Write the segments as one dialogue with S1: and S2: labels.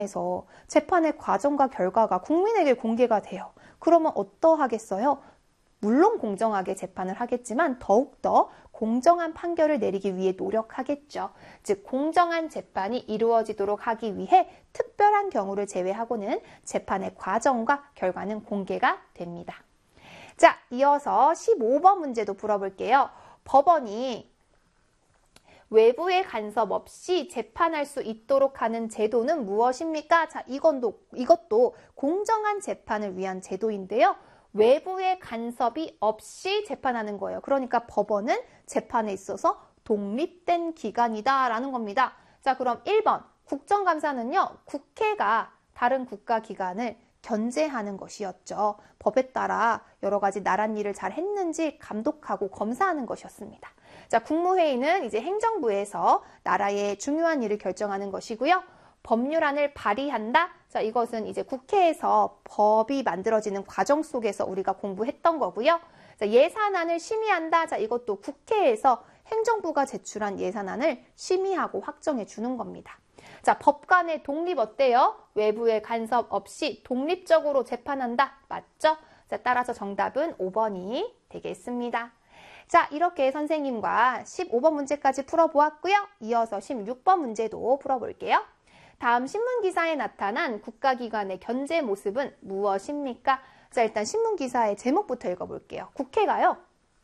S1: 에서 재판의 과정과 결과가 국민에게 공개가 돼요. 그러면 어떠하겠어요? 물론 공정하게 재판을 하겠지만 더욱더 공정한 판결을 내리기 위해 노력하겠죠. 즉 공정한 재판이 이루어지도록 하기 위해 특별한 경우를 제외하고는 재판의 과정과 결과는 공개가 됩니다. 자, 이어서 15번 문제도 풀어볼게요. 법원이 외부의 간섭 없이 재판할 수 있도록 하는 제도는 무엇입니까? 자, 이것도 공정한 재판을 위한 제도인데요. 외부의 간섭이 없이 재판하는 거예요. 그러니까 법원은 재판에 있어서 독립된 기관이다라는 겁니다. 자, 그럼 1번 국정감사는요. 국회가 다른 국가기관을 견제하는 것이었죠. 법에 따라 여러 가지 나랏 일을 잘 했는지 감독하고 검사하는 것이었습니다. 자, 국무회의는 이제 행정부에서 나라의 중요한 일을 결정하는 것이고요. 법률안을 발의한다. 자, 이것은 이제 국회에서 법이 만들어지는 과정 속에서 우리가 공부했던 거고요. 자, 예산안을 심의한다. 자, 이것도 국회에서 행정부가 제출한 예산안을 심의하고 확정해 주는 겁니다. 자, 법관의 독립 어때요? 외부의 간섭 없이 독립적으로 재판한다. 맞죠? 자, 따라서 정답은 5번이 되겠습니다. 자, 이렇게 선생님과 15번 문제까지 풀어보았고요. 이어서 16번 문제도 풀어볼게요. 다음 신문기사에 나타난 국가기관의 견제 모습은 무엇입니까? 자, 일단 신문기사의 제목부터 읽어볼게요. 국회가요.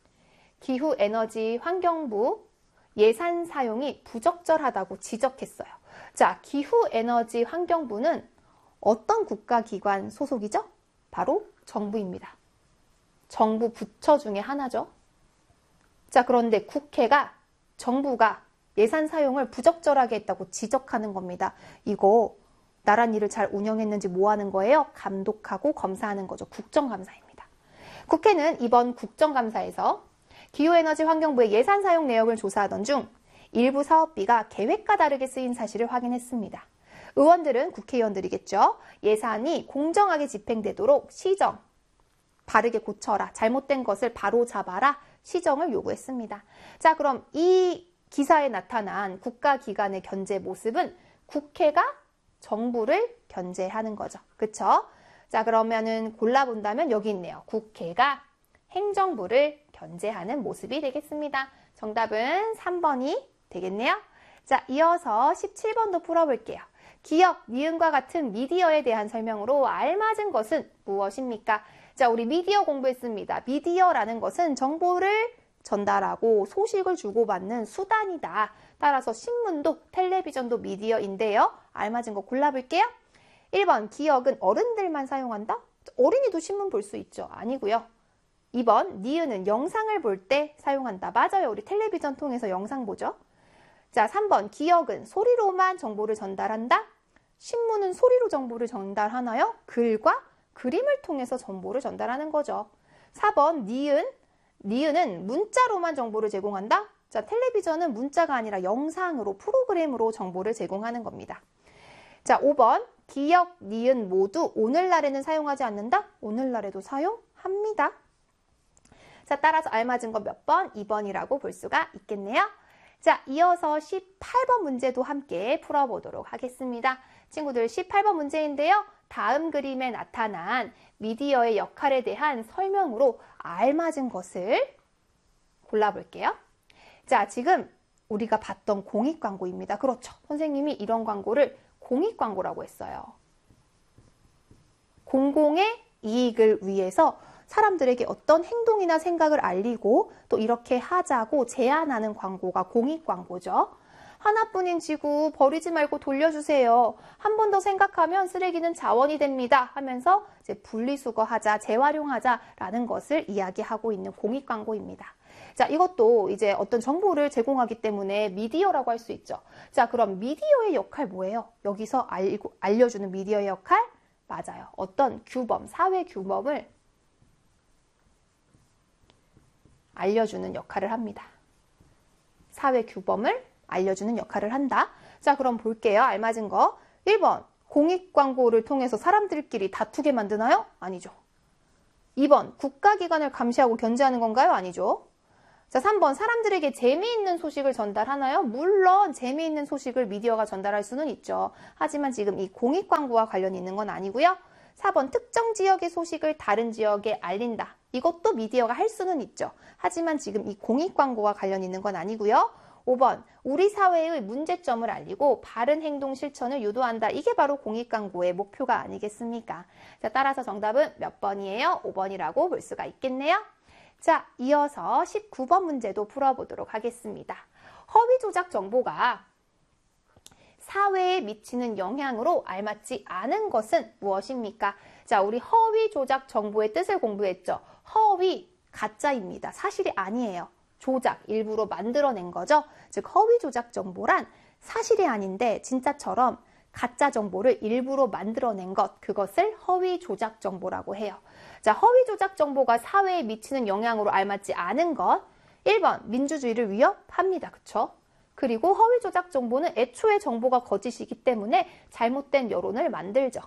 S1: 기후에너지 환경부 예산 사용이 부적절하다고 지적했어요. 자, 기후에너지 환경부는 어떤 국가기관 소속이죠? 바로 정부입니다. 정부 부처 중에 하나죠. 자, 그런데 국회가 정부가 예산 사용을 부적절하게 했다고 지적하는 겁니다. 이거 나란 일을 잘 운영했는지 뭐 하는 거예요? 감독하고 검사하는 거죠. 국정감사입니다. 국회는 이번 국정감사에서 기후에너지 환경부의 예산 사용 내역을 조사하던 중 일부 사업비가 계획과 다르게 쓰인 사실을 확인했습니다. 의원들은 국회의원들이겠죠. 예산이 공정하게 집행되도록 시정, 바르게 고쳐라, 잘못된 것을 바로 잡아라, 시정을 요구했습니다. 자, 그럼 이 기사에 나타난 국가기관의 견제 모습은 국회가 정부를 견제하는 거죠. 그쵸? 자, 그러면은 골라본다면 여기 있네요. 국회가 행정부를 견제하는 모습이 되겠습니다. 정답은 3번이 되겠네요. 자, 이어서 17번도 풀어볼게요. 기역, 니은과 같은 미디어에 대한 설명으로 알맞은 것은 무엇입니까? 자, 우리 미디어 공부했습니다. 미디어라는 것은 정보를 전달하고 소식을 주고받는 수단이다. 따라서 신문도 텔레비전도 미디어인데요. 알맞은 거 골라볼게요. 1번 기역은 어른들만 사용한다? 어린이도 신문 볼 수 있죠. 아니고요. 2번 니은은 영상을 볼 때 사용한다. 맞아요. 우리 텔레비전 통해서 영상 보죠. 자, 3번 기역은 소리로만 정보를 전달한다? 신문은 소리로 정보를 전달하나요? 글과 그림을 통해서 정보를 전달하는 거죠. 4번 니은은 문자로만 정보를 제공한다? 자, 텔레비전은 문자가 아니라 영상으로 프로그램으로 정보를 제공하는 겁니다. 자, 5번 기역, 니은 모두 오늘날에는 사용하지 않는다? 오늘날에도 사용합니다. 자, 따라서 알맞은 건 몇 번? 2번이라고 볼 수가 있겠네요. 자, 이어서 18번 문제도 함께 풀어보도록 하겠습니다. 친구들 18번 문제인데요. 다음 그림에 나타난 미디어의 역할에 대한 설명으로 알맞은 것을 골라볼게요. 자, 지금 우리가 봤던 공익광고입니다. 그렇죠. 선생님이 이런 광고를 공익광고라고 했어요. 공공의 이익을 위해서 사람들에게 어떤 행동이나 생각을 알리고 또 이렇게 하자고 제안하는 광고가 공익광고죠. 하나뿐인 지구 버리지 말고 돌려주세요. 한 번 더 생각하면 쓰레기는 자원이 됩니다. 하면서 이제 분리수거하자, 재활용하자라는 것을 이야기하고 있는 공익광고입니다. 자, 이것도 이제 어떤 정보를 제공하기 때문에 미디어라고 할 수 있죠. 자, 그럼 미디어의 역할 뭐예요? 여기서 알려주는 미디어의 역할? 맞아요. 어떤 규범, 사회 규범을 알려주는 역할을 합니다. 사회 규범을 알려주는 역할을 한다. 자, 그럼 볼게요. 알맞은 거. 1번, 공익광고를 통해서 사람들끼리 다투게 만드나요? 아니죠. 2번, 국가기관을 감시하고 견제하는 건가요? 아니죠. 자, 3번. 사람들에게 재미있는 소식을 전달하나요? 물론 재미있는 소식을 미디어가 전달할 수는 있죠. 하지만 지금 이 공익 광고와 관련이 있는 건 아니고요. 4번. 특정 지역의 소식을 다른 지역에 알린다. 이것도 미디어가 할 수는 있죠. 하지만 지금 이 공익 광고와 관련이 있는 건 아니고요. 5번. 우리 사회의 문제점을 알리고 바른 행동 실천을 유도한다. 이게 바로 공익 광고의 목표가 아니겠습니까? 자, 따라서 정답은 몇 번이에요? 5번이라고 볼 수가 있겠네요. 자, 이어서 19번 문제도 풀어보도록 하겠습니다. 허위 조작 정보가 사회에 미치는 영향으로 알맞지 않은 것은 무엇입니까? 자, 우리 허위 조작 정보의 뜻을 공부했죠. 허위, 가짜입니다. 사실이 아니에요. 조작, 일부러 만들어낸 거죠. 즉, 허위 조작 정보란 사실이 아닌데 진짜처럼 가짜 정보를 일부러 만들어낸 것, 그것을 허위 조작 정보라고 해요. 자, 허위 조작 정보가 사회에 미치는 영향으로 알맞지 않은 것. 1번, 민주주의를 위협합니다. 그쵸? 그리고 허위 조작 정보는 애초에 정보가 거짓이기 때문에 잘못된 여론을 만들죠.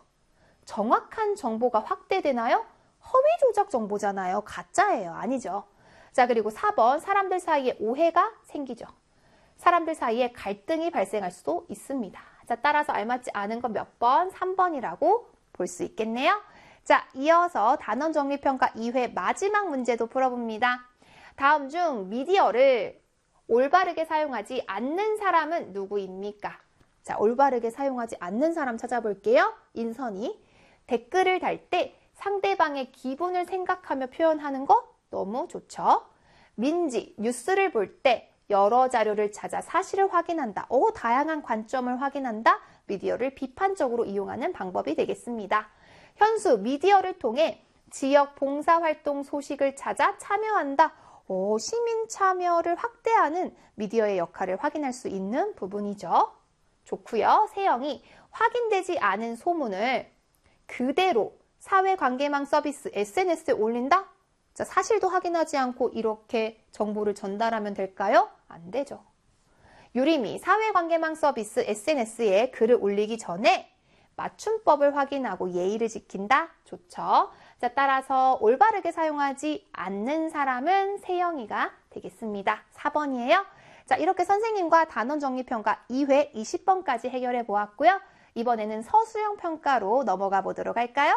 S1: 정확한 정보가 확대되나요? 허위 조작 정보잖아요. 가짜예요. 아니죠. 자, 그리고 4번, 사람들 사이에 오해가 생기죠. 사람들 사이에 갈등이 발생할 수도 있습니다. 자, 따라서 알맞지 않은 건 몇 번? 3번이라고 볼 수 있겠네요. 자, 이어서 단원 정리평가 2회 마지막 문제도 풀어봅니다. 다음 중 미디어를 올바르게 사용하지 않는 사람은 누구입니까? 자, 올바르게 사용하지 않는 사람 찾아볼게요. 인선이. 댓글을 달 때 상대방의 기분을 생각하며 표현하는 거 너무 좋죠. 민지, 뉴스를 볼 때 여러 자료를 찾아 사실을 확인한다. 다양한 관점을 확인한다. 미디어를 비판적으로 이용하는 방법이 되겠습니다. 현수, 미디어를 통해 지역 봉사활동 소식을 찾아 참여한다. 시민 참여를 확대하는 미디어의 역할을 확인할 수 있는 부분이죠. 좋고요. 세영이, 확인되지 않은 소문을 그대로 사회관계망 서비스 SNS에 올린다? 자, 사실도 확인하지 않고 이렇게 정보를 전달하면 될까요? 안 되죠. 유림이, 사회관계망 서비스 SNS에 글을 올리기 전에 맞춤법을 확인하고 예의를 지킨다? 좋죠. 자, 따라서 올바르게 사용하지 않는 사람은 세영이가 되겠습니다. 4번이에요. 자, 이렇게 선생님과 단원 정리평가 2회 20번까지 해결해 보았고요. 이번에는 서술형 평가로 넘어가 보도록 할까요?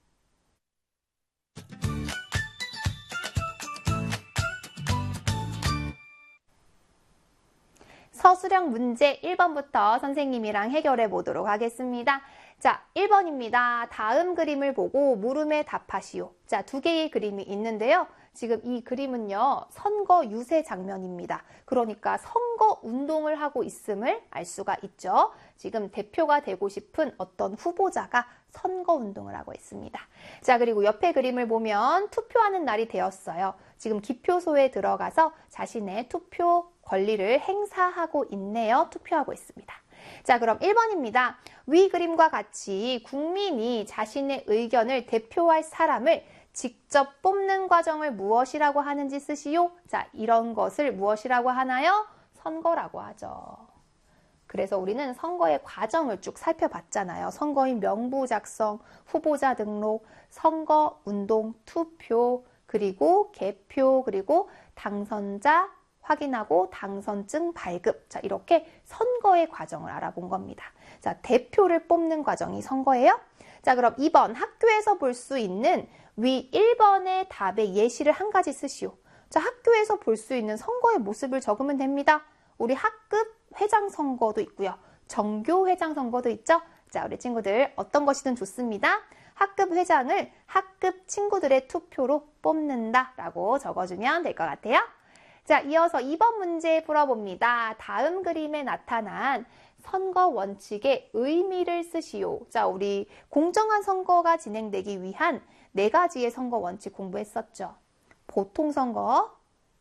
S1: 서술형 문제 1번부터 선생님이랑 해결해 보도록 하겠습니다. 자, 1번입니다. 다음 그림을 보고 물음에 답하시오. 자, 두 개의 그림이 있는데요. 지금 이 그림은요, 선거 유세 장면입니다. 그러니까 선거 운동을 하고 있음을 알 수가 있죠. 지금 대표가 되고 싶은 어떤 후보자가 선거 운동을 하고 있습니다. 자, 그리고 옆에 그림을 보면 투표하는 날이 되었어요. 지금 기표소에 들어가서 자신의 투표 권리를 행사하고 있네요. 투표하고 있습니다. 자, 그럼 1번입니다. 위 그림과 같이 국민이 자신의 의견을 대표할 사람을 직접 뽑는 과정을 무엇이라고 하는지 쓰시오. 자, 이런 것을 무엇이라고 하나요? 선거라고 하죠. 그래서 우리는 선거의 과정을 쭉 살펴봤잖아요. 선거인 명부 작성, 후보자 등록, 선거 운동, 투표, 그리고 개표, 그리고 당선자 확인하고 당선증 발급. 자, 이렇게 선거의 과정을 알아본 겁니다. 자, 대표를 뽑는 과정이 선거예요. 자, 그럼 2번 학교에서 볼 수 있는 위 1번의 답의 예시를 한 가지 쓰시오. 자, 학교에서 볼 수 있는 선거의 모습을 적으면 됩니다. 우리 학급 회장 선거도 있고요. 정교 회장 선거도 있죠. 자, 우리 친구들 어떤 것이든 좋습니다. 학급 회장을 학급 친구들의 투표로 뽑는다 라고 적어주면 될 것 같아요. 자, 이어서 2번 문제 풀어봅니다. 다음 그림에 나타난 선거 원칙의 의미를 쓰시오. 자, 우리 공정한 선거가 진행되기 위한 4가지의 선거 원칙 공부했었죠. 보통선거,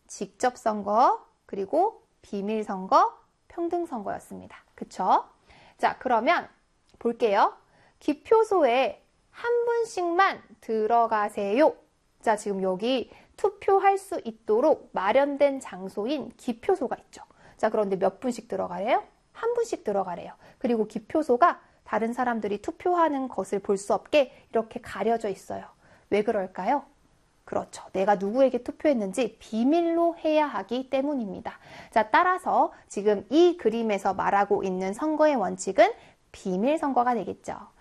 S1: 직접선거, 그리고 비밀선거, 평등선거였습니다. 그쵸? 자, 그러면 볼게요. 기표소에 한 분씩만 들어가세요. 자, 지금 여기 투표할 수 있도록 마련된 장소인 기표소가 있죠. 자, 그런데 몇 분씩 들어가래요? 한 분씩 들어가래요. 그리고 기표소가 다른 사람들이 투표하는 것을 볼 수 없게 이렇게 가려져 있어요. 왜 그럴까요? 그렇죠. 내가 누구에게 투표했는지 비밀로 해야 하기 때문입니다. 자, 따라서 지금 이 그림에서 말하고 있는 선거의 원칙은 비밀 선거가 되겠죠.